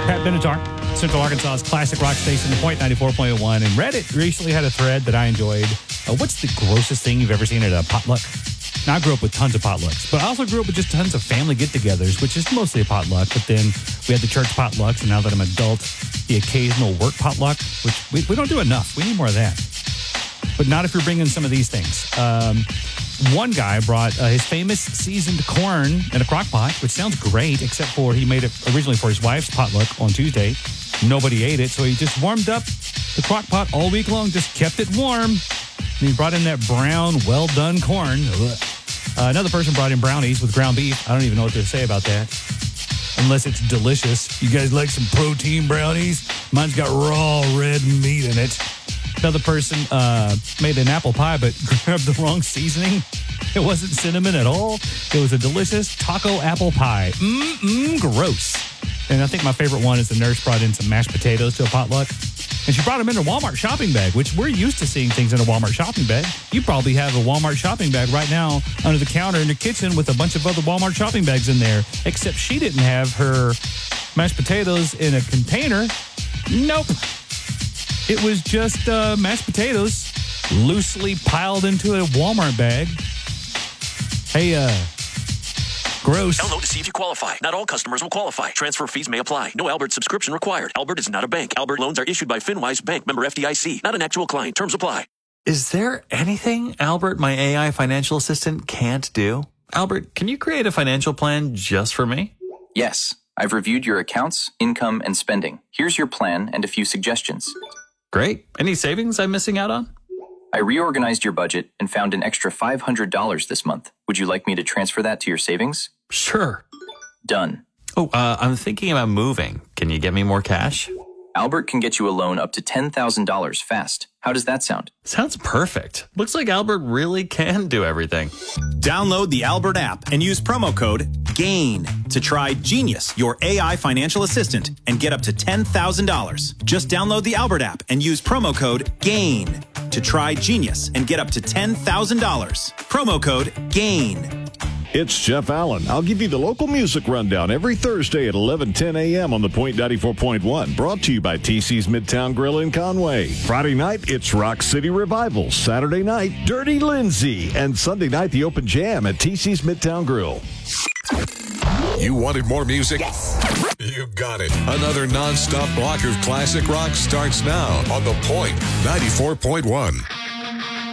Pat Benatar, Central Arkansas's classic rock station, The Point 94.1. And Reddit recently had a thread that I enjoyed. What's the grossest thing you've ever seen at a potluck? Now, I grew up with tons of potlucks, but I also grew up with just tons of family get-togethers, which is mostly a potluck. But then we had the church potlucks, and now that I'm an adult, the occasional work potluck, which we don't do enough. We need more of that. But not if you're bringing some of these things. One guy brought his famous seasoned corn in a crock pot, which sounds great, except for he made it originally for his wife's potluck on Tuesday. Nobody ate it, so he just warmed up the crock pot all week long, just kept it warm. And he brought in that brown, well-done corn. Another person brought in brownies with ground beef. I don't even know what to say about that, unless it's delicious. You guys like some protein brownies? Mine's got raw red meat in it. Another person made an apple pie, but grabbed the wrong seasoning. It wasn't cinnamon at all. It was a delicious taco apple pie. Gross. And I think my favorite one is the nurse brought in some mashed potatoes to a potluck. And she brought them in a Walmart shopping bag, which we're used to seeing things in a Walmart shopping bag. You probably have a Walmart shopping bag right now under the counter in the kitchen with a bunch of other Walmart shopping bags in there, except she didn't have her mashed potatoes in a container. Nope. It was just mashed potatoes loosely piled into a Walmart bag. Hey, gross. Download to see if you qualify. Not all customers will qualify. Transfer fees may apply. No Albert subscription required. Albert is not a bank. Albert loans are issued by FinWise Bank, member FDIC. Not an actual client. Terms apply. Is there anything Albert, my AI financial assistant, can't do? Albert, can you create a financial plan just for me? Yes. I've reviewed your accounts, income, and spending. Here's your plan and a few suggestions. Great. Any savings I'm missing out on? I reorganized your budget and found an extra $500 this month. Would you like me to transfer that to your savings? Sure. Done. Oh, I'm thinking about moving. Can you get me more cash? Albert can get you a loan up to $10,000 fast. How does that sound? Sounds perfect. Looks like Albert really can do everything. Download the Albert app and use promo code GAIN to try Genius, your AI financial assistant, and get up to $10,000. Just download the Albert app and use promo code GAIN to try Genius and get up to $10,000. Promo code GAIN. It's Jeff Allen. I'll give you the local music rundown every Thursday at 11:10 a.m. on the Point 94.1. Brought to you by TC's Midtown Grill in Conway. Friday night, it's Rock City Revival. Saturday night, Dirty Lindsay. And Sunday night, the Open Jam at TC's Midtown Grill. You wanted more music? Yes. You got it. Another non-stop block of classic rock starts now on the Point 94.1.